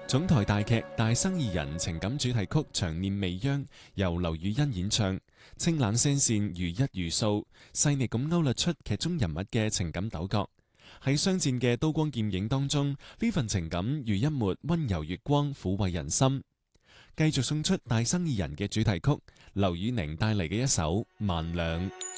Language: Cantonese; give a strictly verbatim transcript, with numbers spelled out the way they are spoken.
總台大劇《大生二人》情感主題曲《長念未央》由劉雨欣演唱，清冷聲線如一如素，細膩咁勾勒出劇中人物嘅情感糾葛。喺相戰嘅刀光劍影當中，呢份情感如一抹溫柔月光，撫慰人心。繼續送出《大生二人》嘅主題曲，劉宇寧帶嚟嘅一首《萬兩》。